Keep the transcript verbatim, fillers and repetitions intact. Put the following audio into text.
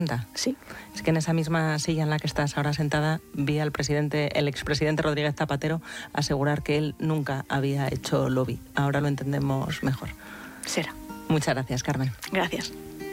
Sí. Es que en esa misma silla en la que estás ahora sentada vi al presidente, el expresidente Rodríguez Zapatero asegurar que él nunca había hecho lobby. Ahora lo entendemos mejor. Será. Muchas gracias, Carmen. Gracias.